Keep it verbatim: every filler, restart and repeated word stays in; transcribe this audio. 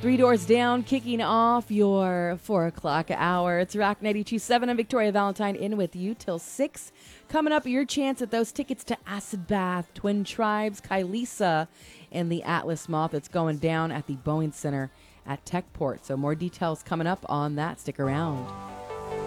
Three Doors Down, kicking off your four o'clock hour. It's Rock ninety-two point seven. I'm Victoria Valentine, in with you till six. Coming up, your chance at those tickets to Acid Bath, Twin Tribes, Kylisa, and the Atlas Moth. It's going down at the Boeing Center at Techport. So more details coming up on that. Stick around.